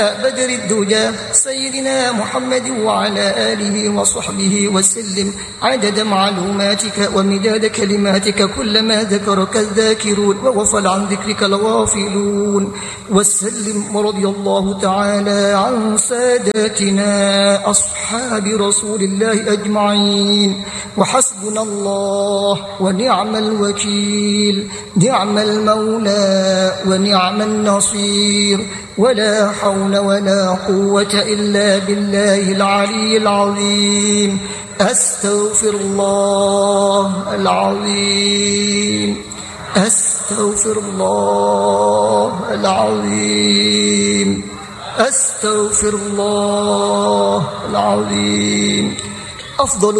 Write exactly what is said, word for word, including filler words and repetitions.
بدر الدجى سيدنا محمد وعلى آله وصحبه وسلم عدد معلوماتك ومداد كلماتك كلما ذكرك الذاكرون وغفل عن ذكرك الغافلون. وسلم رضي الله تعالى عن ساداتنا أصحاب رسول الله أجمعين. وحسبنا الله ونعم الوكيل، نعم المولى ونعم النصير، ولا حول ولا قوة إلا بالله العلي العظيم. أستغفر الله العظيم، أستغفر الله العظيم، أستغفر الله العظيم. أفضل